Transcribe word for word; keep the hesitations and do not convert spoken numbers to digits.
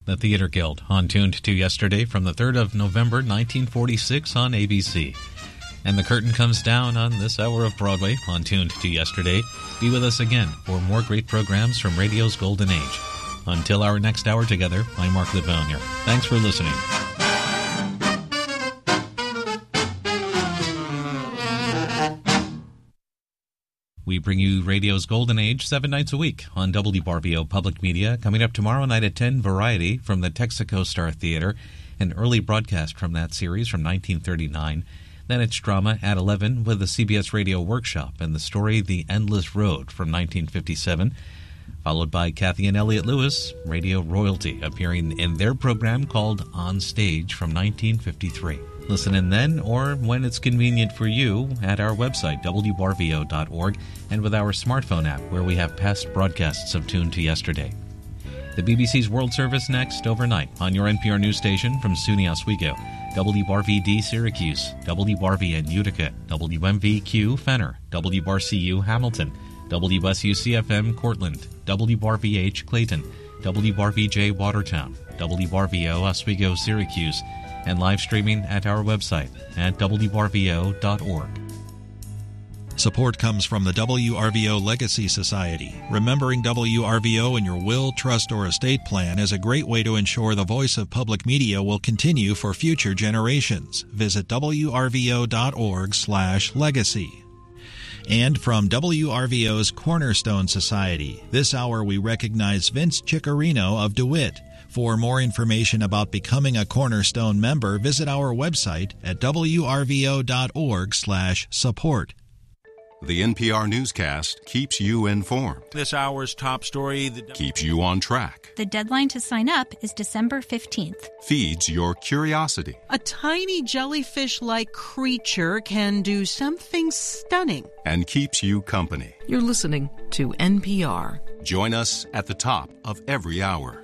The Theater Guild, on Tuned to Yesterday from the third of November, nineteen forty-six on A B C. And the curtain comes down on this hour of Broadway on Tuned to Yesterday. Be with us again for more great programs from radio's golden age. Until our next hour together, I'm Mark Lavogne. Thanks for listening. We bring you radio's golden age seven nights a week on W R V O Public Media. Coming up tomorrow night at ten, Variety from the Texaco Star Theater, an early broadcast from that series from nineteen thirty-nine. Then it's drama at eleven with the C B S Radio Workshop and the story The Endless Road from nineteen fifty-seven, followed by Kathy and Elliot Lewis, Radio Royalty, appearing in their program called On Stage from nineteen fifty-three. Listen in then or when it's convenient for you at our website, W R V O dot org, and with our smartphone app where we have past broadcasts of Tuned to Yesterday. The B B C's World Service next overnight on your N P R news station from SUNY Oswego, W R V D Syracuse, W R V N Utica, W M V Q Fenner, W R C U Hamilton, W S U C F M Cortland, W R V H Clayton, W R V J Watertown, W R V O Oswego Syracuse, and live streaming at our website at W R V O dot org. Support comes from the W R V O Legacy Society. Remembering W R V O in your will, trust, or estate plan is a great way to ensure the voice of public media will continue for future generations. Visit W R V O dot org slash legacy. And from W R V O's Cornerstone Society, this hour we recognize Vince Ciccarino of DeWitt. For more information about becoming a Cornerstone member, visit our website at W R V O dot org slash support. The N P R newscast keeps you informed. This hour's top story that keeps you on track. The deadline to sign up is December fifteenth. Feeds your curiosity. A tiny jellyfish-like creature can do something stunning. And keeps you company. You're listening to N P R. Join us at the top of every hour.